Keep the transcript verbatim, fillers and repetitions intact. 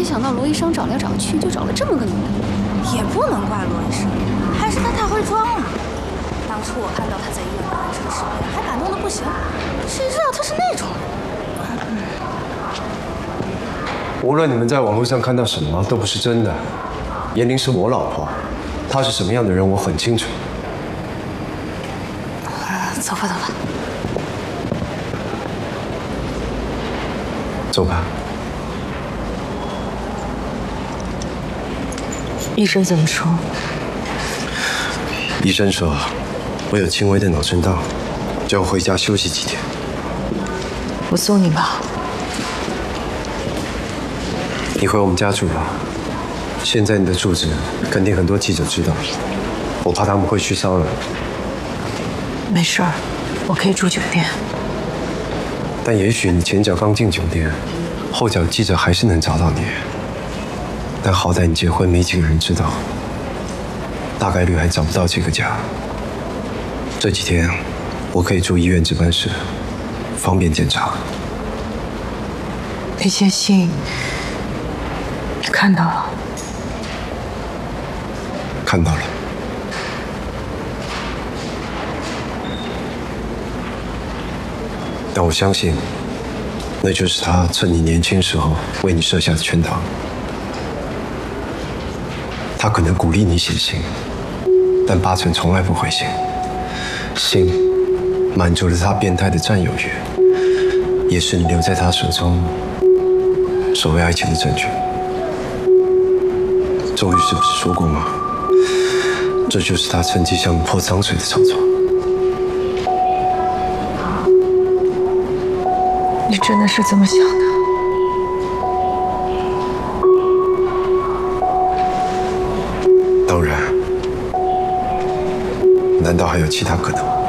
没想到罗医生找来找去，就找了这么个女的。 也不能怪罗医生，还是他太会装了。当初我看到他在医院办这个视频，还感动的不行，谁知道他是那种人。 无论你们在网络上看到什么，都不是真的。严玲是我老婆，她是什么样的人，我很清楚。 走吧，走吧。 走吧。 医生怎么说？ 医生说，我有轻微的脑震荡，叫我回家休息几天。 我送你吧。 你回我们家住吧。现在你的住址肯定很多记者知道，我怕他们会去骚扰。 没事儿，我可以住酒店。 但也许你前脚刚进酒店，后脚记者还是能找到你。但好歹你结婚没几个人知道，大概率还找不到这个家。这几天我可以住医院值班室，方便检查。 那些信你看到了？ 看到了。但我相信，那就是他趁你年轻时候为你设下的圈套。他可能鼓励你写信，但八成从来不回信。信满足了他变态的占有欲，也是你留在他手中所谓爱情的证据。周律师不是说过吗？这就是他趁机向你泼脏水的炒作。 你真的是这么想的？ 当然，难道还有其他可能？